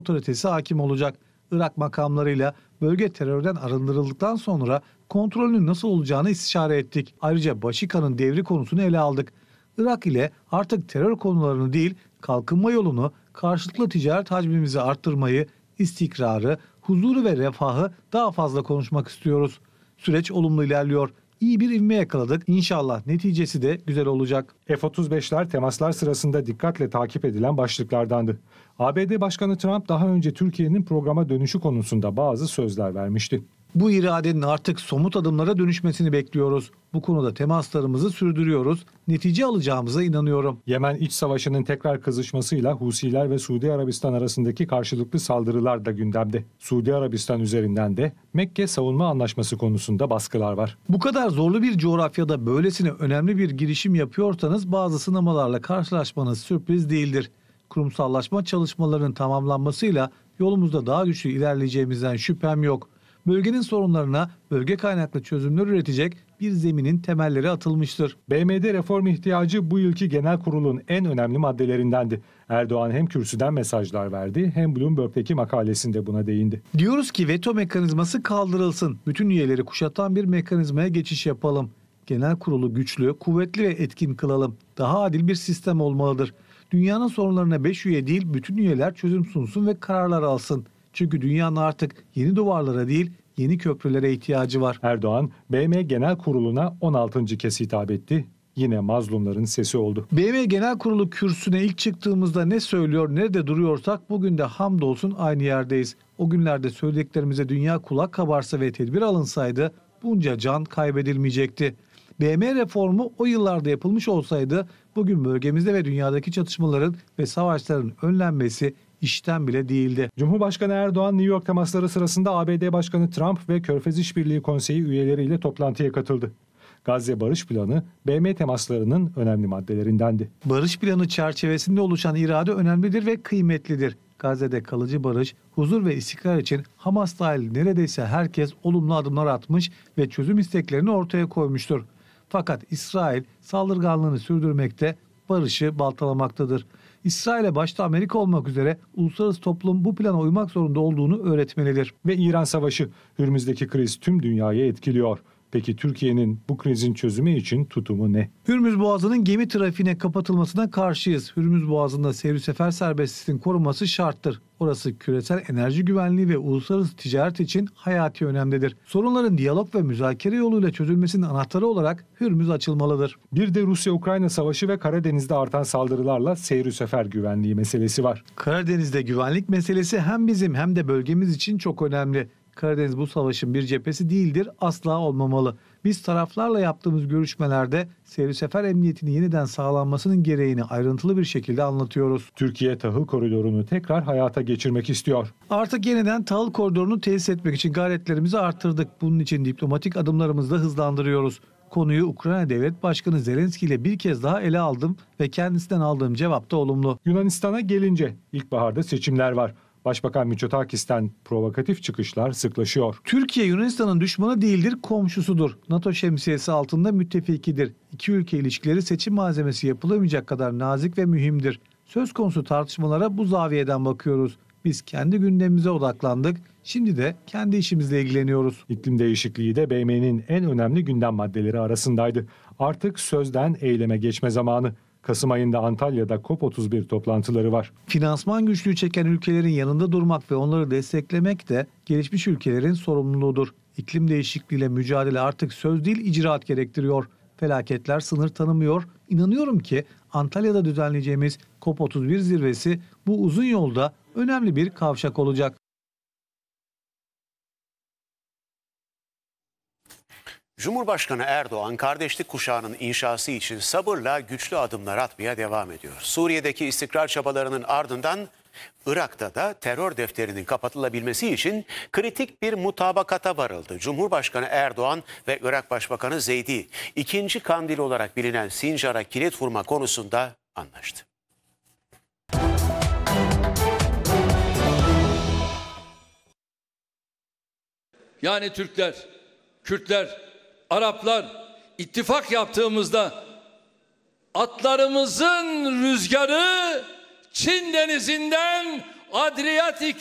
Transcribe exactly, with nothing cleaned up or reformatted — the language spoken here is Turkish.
otoritesi hakim olacak. Irak makamlarıyla bölge terörden arındırıldıktan sonra kontrolünün nasıl olacağını istişare ettik. Ayrıca Başika'nın devri konusunu ele aldık. Irak ile artık terör konularını değil, kalkınma yolunu, karşılıklı ticaret hacmimizi arttırmayı, istikrarı, huzuru ve refahı daha fazla konuşmak istiyoruz. Süreç olumlu ilerliyor. İyi bir ivme yakaladık. İnşallah neticesi de güzel olacak. F otuz beşler temaslar sırasında dikkatle takip edilen başlıklardandı. A B D Başkanı Trump daha önce Türkiye'nin programa dönüşü konusunda bazı sözler vermişti. Bu iradenin artık somut adımlara dönüşmesini bekliyoruz. Bu konuda temaslarımızı sürdürüyoruz. Netice alacağımıza inanıyorum. Yemen iç savaşının tekrar kızışmasıyla Husiler ve Suudi Arabistan arasındaki karşılıklı saldırılar da gündemde. Suudi Arabistan üzerinden de Mekke Savunma Anlaşması konusunda baskılar var. Bu kadar zorlu bir coğrafyada böylesine önemli bir girişim yapıyorsanız bazı sınamalarla karşılaşmanız sürpriz değildir. Kurumsallaşma çalışmalarının tamamlanmasıyla yolumuzda daha güçlü ilerleyeceğimizden şüphem yok. Bölgenin sorunlarına bölge kaynaklı çözümler üretecek bir zeminin temelleri atılmıştır. B M D reform ihtiyacı bu yılki genel kurulun en önemli maddelerindendi. Erdoğan hem kürsüden mesajlar verdi hem Bloomberg'deki makalesinde buna değindi. Diyoruz ki veto mekanizması kaldırılsın. Bütün üyeleri kuşatan bir mekanizmaya geçiş yapalım. Genel kurulu güçlü, kuvvetli ve etkin kılalım. Daha adil bir sistem olmalıdır. Dünyanın sorunlarına beş üye değil bütün üyeler çözüm sunsun ve kararlar alsın. Çünkü dünyanın artık yeni duvarlara değil yeni köprülere ihtiyacı var. Erdoğan, B M Genel Kurulu'na on altıncı kez hitap etti. Yine mazlumların sesi oldu. B M Genel Kurulu kürsüne ilk çıktığımızda ne söylüyor, nerede duruyorsak bugün de hamdolsun aynı yerdeyiz. O günlerde söylediklerimize dünya kulak kabarsa ve tedbir alınsaydı bunca can kaybedilmeyecekti. B M reformu o yıllarda yapılmış olsaydı bugün bölgemizde ve dünyadaki çatışmaların ve savaşların önlenmesi işten bile değildi. Cumhurbaşkanı Erdoğan New York temasları sırasında A B D Başkanı Trump ve Körfez İşbirliği Konseyi üyeleriyle toplantıya katıldı. Gazze Barış Planı B M temaslarının önemli maddelerindendi. Barış planı çerçevesinde oluşan irade önemlidir ve kıymetlidir. Gazze'de kalıcı barış, huzur ve istikrar için Hamas dahil neredeyse herkes olumlu adımlar atmış ve çözüm isteklerini ortaya koymuştur. Fakat İsrail saldırganlığını sürdürmekte, barışı baltalamaktadır. İsrail'e başta Amerika olmak üzere uluslararası toplum bu plana uymak zorunda olduğunu öğretmelidir. Ve İran Savaşı, Hürmüz'deki kriz tüm dünyayı etkiliyor. Peki Türkiye'nin bu krizin çözümü için tutumu ne? Hürmüz Boğazı'nın gemi trafiğine kapatılmasına karşıyız. Hürmüz Boğazı'nda seyir sefer serbestliğinin korunması şarttır. Orası küresel enerji güvenliği ve uluslararası ticaret için hayati önemlidir. Sorunların diyalog ve müzakere yoluyla çözülmesinin anahtarı olarak Hürmüz açılmalıdır. Bir de Rusya-Ukrayna savaşı ve Karadeniz'de artan saldırılarla seyir sefer güvenliği meselesi var. Karadeniz'de güvenlik meselesi hem bizim hem de bölgemiz için çok önemli. Karadeniz bu savaşın bir cephesi değildir, asla olmamalı. Biz taraflarla yaptığımız görüşmelerde seyir sefer emniyetinin yeniden sağlanmasının gereğini ayrıntılı bir şekilde anlatıyoruz. Türkiye tahıl koridorunu tekrar hayata geçirmek istiyor. Artık yeniden tahıl koridorunu tesis etmek için gayretlerimizi arttırdık. Bunun için diplomatik adımlarımızı da hızlandırıyoruz. Konuyu Ukrayna Devlet Başkanı Zelenski ile bir kez daha ele aldım ve kendisinden aldığım cevap da olumlu. Yunanistan'a gelince ilkbaharda seçimler var. Başbakan Mitsotakis'ten provokatif çıkışlar sıklaşıyor. Türkiye Yunanistan'ın düşmanı değildir, komşusudur. NATO şemsiyesi altında müttefikidir. İki ülke ilişkileri seçim malzemesi yapılamayacak kadar nazik ve mühimdir. Söz konusu tartışmalara bu zaviyeden bakıyoruz. Biz kendi gündemimize odaklandık. Şimdi de kendi işimizle ilgileniyoruz. İklim değişikliği de B M'nin en önemli gündem maddeleri arasındaydı. Artık sözden eyleme geçme zamanı. Kasım ayında Antalya'da COP otuz bir toplantıları var. Finansman güçlüğü çeken ülkelerin yanında durmak ve onları desteklemek de gelişmiş ülkelerin sorumluluğudur. İklim değişikliğiyle mücadele artık söz değil icraat gerektiriyor. Felaketler sınır tanımıyor. İnanıyorum ki Antalya'da düzenleyeceğimiz COP otuz bir zirvesi bu uzun yolda önemli bir kavşak olacak. Cumhurbaşkanı Erdoğan, kardeşlik kuşağının inşası için sabırla güçlü adımlar atmaya devam ediyor. Suriye'deki istikrar çabalarının ardından Irak'ta da terör defterinin kapatılabilmesi için kritik bir mutabakata varıldı. Cumhurbaşkanı Erdoğan ve Irak Başbakanı Zeydi, ikinci kandil olarak bilinen Sincar'a kilit vurma konusunda anlaştı. Yani Türkler, Kürtler, Araplar ittifak yaptığımızda atlarımızın rüzgarı Çin denizinden Adriyatik